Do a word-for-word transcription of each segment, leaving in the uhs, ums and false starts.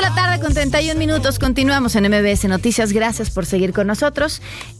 la tarde con treinta y un minutos. Continuamos en M B S Noticias. Gracias por seguir con nosotros.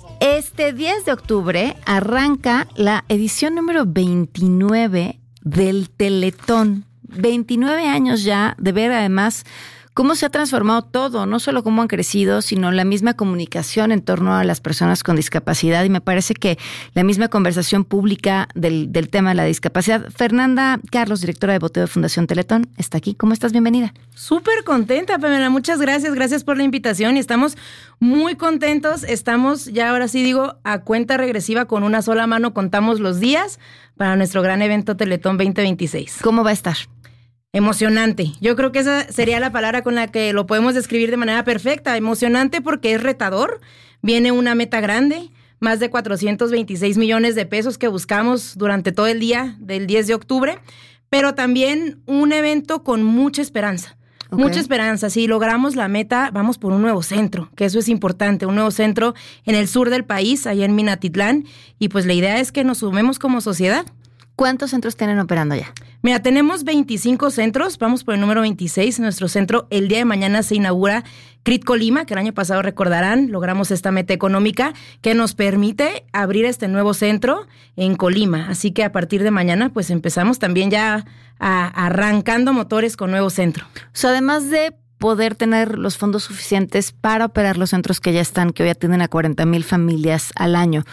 Este diez de octubre arranca la edición número veintinueve del Teletón. veintinueve años ya de ver además cómo se ha transformado todo, no solo cómo han crecido, sino la misma comunicación en torno a las personas con discapacidad. Y me parece que la misma conversación pública del, del tema de la discapacidad. Fernanda Carlos, directora de Boteo de Fundación Teletón, está aquí. ¿Cómo estás? Bienvenida. Súper contenta, Pamela. Muchas gracias. Gracias por la invitación y estamos muy contentos. Estamos ya, ahora sí digo, a cuenta regresiva, con una sola mano contamos los días para nuestro gran evento Teletón veinte veintiséis. ¿Cómo va a estar? Emocionante. Yo creo que esa sería la palabra con la que lo podemos describir de manera perfecta. Emocionante porque es retador. Viene una meta grande, más de cuatrocientos veintiséis millones de pesos que buscamos durante todo el día del diez de octubre, pero también un evento con mucha esperanza. Okay. Mucha esperanza. Si logramos la meta, vamos por un nuevo centro, que eso es importante, un nuevo centro en el sur del país, allá en Minatitlán, y pues la idea es que nos sumemos como sociedad. ¿Cuántos centros tienen operando ya? Mira, tenemos veinticinco centros, vamos por el número veintiséis. Nuestro centro el día de mañana se inaugura C R I T Colima, que el año pasado recordarán, logramos esta meta económica que nos permite abrir este nuevo centro en Colima. Así que a partir de mañana pues empezamos también ya a, arrancando motores con nuevo centro. O sea, además de poder tener los fondos suficientes para operar los centros que ya están, que hoy atienden a cuarenta mil familias al año,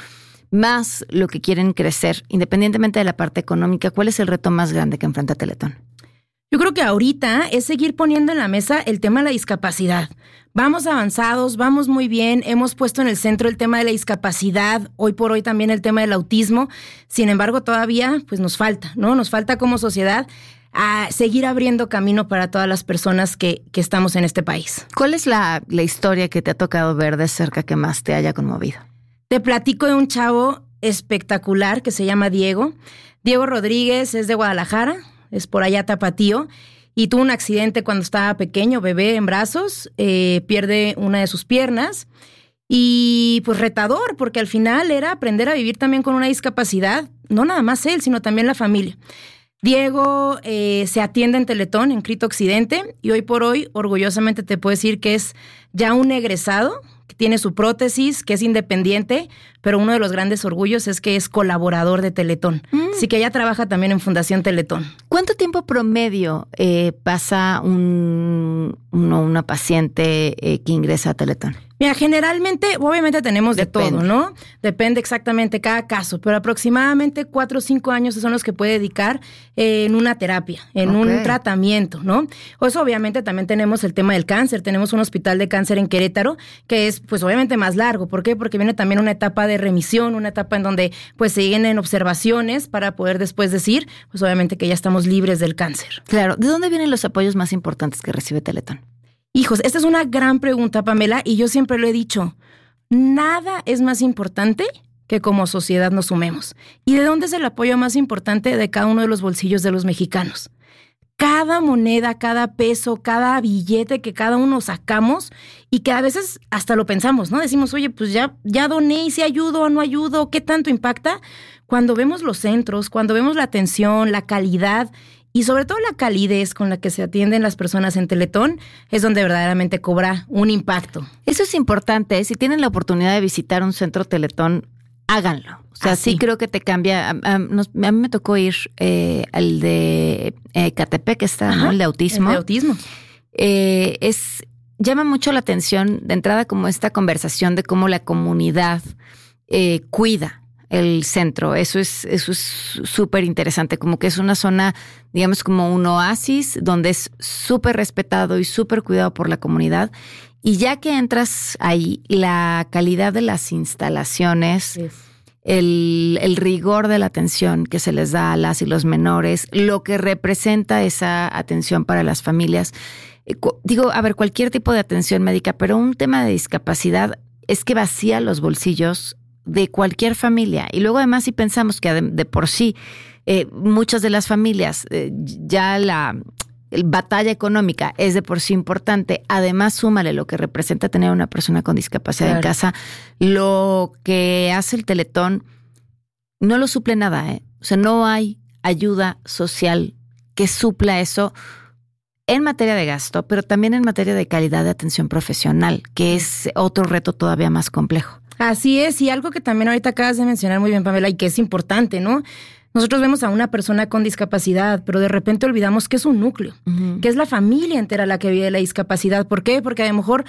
más lo que quieren crecer, independientemente de la parte económica, ¿cuál es el reto más grande que enfrenta Teletón? Yo creo que ahorita es seguir poniendo en la mesa el tema de la discapacidad. Vamos avanzados, vamos muy bien, hemos puesto en el centro el tema de la discapacidad, hoy por hoy también el tema del autismo. Sin embargo, todavía pues nos falta, ¿no? Nos falta como sociedad a seguir abriendo camino para todas las personas que, que estamos en este país. ¿Cuál es la, la historia que te ha tocado ver de cerca que más te haya conmovido? Te platico de un chavo espectacular que se llama Diego. Diego Rodríguez es de Guadalajara, es por allá tapatío, y tuvo un accidente cuando estaba pequeño, bebé en brazos, eh, pierde una de sus piernas, y pues retador, porque al final era aprender a vivir también con una discapacidad, no nada más él, sino también la familia. Diego eh, se atiende en Teletón, en C R I T Occidente, y hoy por hoy, orgullosamente te puedo decir que es ya un egresado, que tiene su prótesis, que es independiente, pero uno de los grandes orgullos es que es colaborador de Teletón. Mm. Así que ella trabaja también en Fundación Teletón. ¿Cuánto tiempo promedio eh, pasa un, uno, una paciente eh, que ingresa a Teletón? Mira, generalmente, obviamente tenemos de Depende. todo, ¿no? Depende exactamente cada caso, pero aproximadamente cuatro o cinco años son los que puede dedicar eh, en una terapia, en okay. un tratamiento, ¿no? Eso obviamente también tenemos el tema del cáncer, tenemos un hospital de cáncer en Querétaro, que es pues obviamente más largo. ¿Por qué? Porque viene también una etapa de remisión, una etapa en donde pues siguen en observaciones para poder después decir, pues obviamente que ya estamos libres del cáncer. Claro. ¿De dónde vienen los apoyos más importantes que recibe Teletón? Hijos, esta es una gran pregunta, Pamela, y yo siempre lo he dicho, nada es más importante que como sociedad nos sumemos. ¿Y de dónde es el apoyo más importante? De cada uno de los bolsillos de los mexicanos. Cada moneda, cada peso, cada billete que cada uno sacamos y que a veces hasta lo pensamos, ¿no? Decimos, oye, pues ya, ya doné y si ayudo o no ayudo, ¿qué tanto impacta? Cuando vemos los centros, cuando vemos la atención, la calidad y sobre todo la calidez con la que se atienden las personas en Teletón, es donde verdaderamente cobra un impacto. Eso es importante. Si tienen la oportunidad de visitar un centro Teletón, háganlo. O sea, Así. sí creo que te cambia. A, a, nos, a mí me tocó ir eh, al de eh, Catepec, que está, Ajá, ¿no? El de autismo. El de autismo. Eh, es, llama mucho la atención de entrada como esta conversación de cómo la comunidad eh, cuida el centro. Eso es eso es súper interesante, como que es una zona, digamos, como un oasis donde es súper respetado y súper cuidado por la comunidad. Y ya que entras ahí, la calidad de las instalaciones, sí. el, el rigor de la atención que se les da a las y los menores, lo que representa esa atención para las familias. Digo, a ver, cualquier tipo de atención médica, pero un tema de discapacidad es que vacía los bolsillos de cualquier familia. Y luego además si pensamos que de, de por sí eh, muchas de las familias eh, ya la el batalla económica es de por sí importante, además súmale lo que representa tener una persona con discapacidad claro. en casa, lo que hace el Teletón no lo suple nada, ¿eh? O sea, no hay ayuda social que supla eso en materia de gasto, pero también en materia de calidad de atención profesional, que es otro reto todavía más complejo. Así es, y algo que también ahorita acabas de mencionar muy bien, Pamela, y que es importante, ¿no? Nosotros vemos a una persona con discapacidad, pero de repente olvidamos que es un núcleo, uh-huh. que es la familia entera la que vive la discapacidad. ¿Por qué? Porque a lo mejor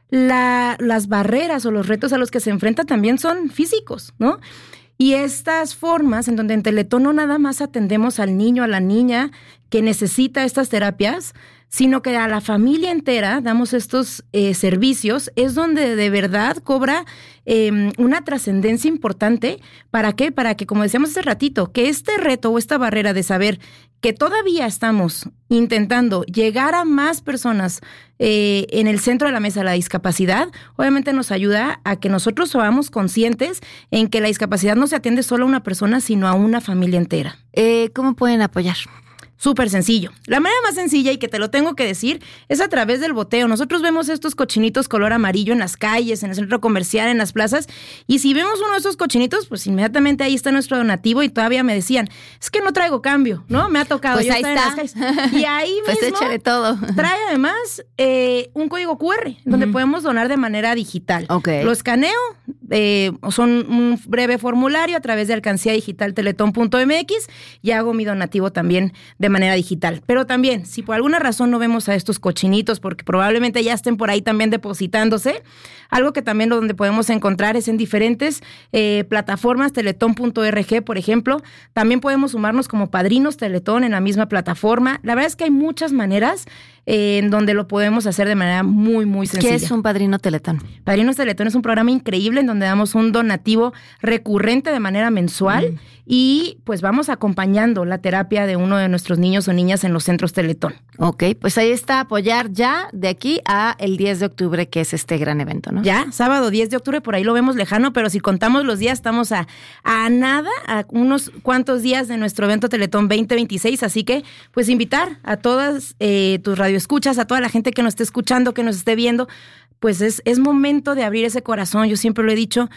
la, las barreras o los retos a los que se enfrenta también son físicos, ¿no? Y estas formas en donde en Teletón no nada más atendemos al niño, a la niña que necesita estas terapias, sino que a la familia entera damos estos eh, servicios, es donde de verdad cobra eh, una trascendencia importante. ¿Para qué? Para que, como decíamos hace ratito, que este reto o esta barrera de saber que todavía estamos intentando llegar a más personas eh, en el centro de la mesa de la discapacidad, obviamente nos ayuda a que nosotros seamos conscientes en que la discapacidad no se atiende solo a una persona, sino a una familia entera. Eh, ¿Cómo pueden apoyar? Súper sencillo. La manera más sencilla, y que te lo tengo que decir, es a través del boteo. Nosotros vemos estos cochinitos color amarillo en las calles, en el centro comercial, en las plazas, y si vemos uno de esos cochinitos, pues inmediatamente ahí está nuestro donativo, y todavía me decían, es que no traigo cambio, ¿no? Me ha tocado. Pues yo ahí está. En las calles. Y ahí pues mismo échale todo. Trae además eh, un código cu erre, donde uh-huh. podemos donar de manera digital. Okay. Lo escaneo, eh, son un breve formulario a través de alcancía digital teletón punto eme equis y hago mi donativo también de manera digital. Pero también, si por alguna razón no vemos a estos cochinitos, porque probablemente ya estén por ahí también depositándose, algo que también donde podemos encontrar es en diferentes eh, plataformas, teletón punto org, por ejemplo. También podemos sumarnos como padrinos Teletón en la misma plataforma. La verdad es que hay muchas maneras eh, en donde lo podemos hacer de manera muy, muy sencilla. ¿Qué es un padrino Teletón? Padrinos Teletón es un programa increíble en donde damos un donativo recurrente de manera mensual mm. y pues vamos acompañando la terapia de uno de nuestros niños o niñas en los centros Teletón. Ok, pues ahí está, apoyar ya de aquí a el diez de octubre, que es este gran evento, ¿no? Ya, sábado diez de octubre, por ahí lo vemos lejano, pero si contamos los días, estamos a, a nada, a unos cuantos días de nuestro evento Teletón veinte veintiséis, así que pues invitar a todas eh, tus radioescuchas, a toda la gente que nos esté escuchando, que nos esté viendo, pues es, es momento de abrir ese corazón. Yo siempre lo he dicho,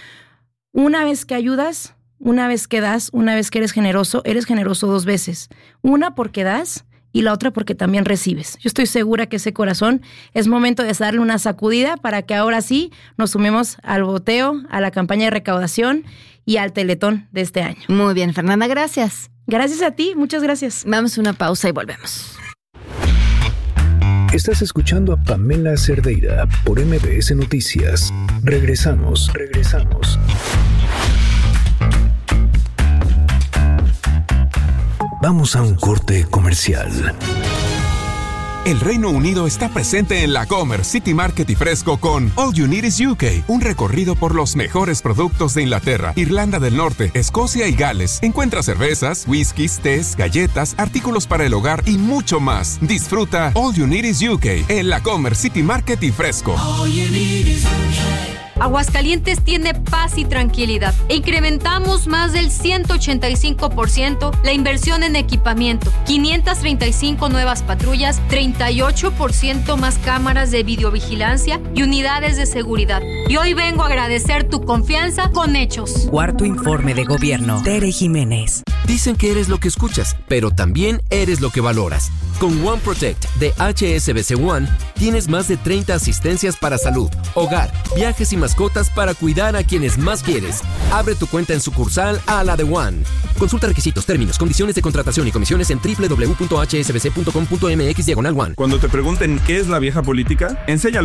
una vez que ayudas, una vez que das, una vez que eres generoso, eres generoso dos veces. Una porque das y la otra porque también recibes. Yo estoy segura que ese corazón es momento de darle una sacudida para que ahora sí nos sumemos al boteo, a la campaña de recaudación y al Teletón de este año. Muy bien, Fernanda, gracias. Gracias a ti, muchas gracias. Vamos a una pausa y volvemos. Estás escuchando a Pamela Cerdeira por M B S Noticias. Regresamos, regresamos. Vamos a un corte comercial. El Reino Unido está presente en la Comer, City Market y Fresco con All You Need Is U K, un recorrido por los mejores productos de Inglaterra, Irlanda del Norte, Escocia y Gales. Encuentra cervezas, whiskies, tés, galletas, artículos para el hogar y mucho más. Disfruta All You Need Is U K en la Comer, City Market y Fresco. All you need is U K. Aguascalientes tiene paz y tranquilidad e incrementamos más del ciento ochenta y cinco por ciento la inversión en equipamiento, quinientas treinta y cinco nuevas patrullas, treinta y ocho por ciento más cámaras de videovigilancia y unidades de seguridad. Y hoy vengo a agradecer tu confianza con hechos. Cuarto informe de gobierno. Tere Jiménez. Dicen que eres lo que escuchas, pero también eres lo que valoras. Con One Protect de H S B C One tienes más de treinta asistencias para salud, hogar, viajes y mascotas para cuidar a quienes más quieres. Abre tu cuenta en sucursal a la de One. Consulta requisitos, términos, condiciones de contratación y comisiones en doble u doble u doble u punto h s b c punto com punto m x diagonal one. Cuando te pregunten qué es la vieja política, enséñale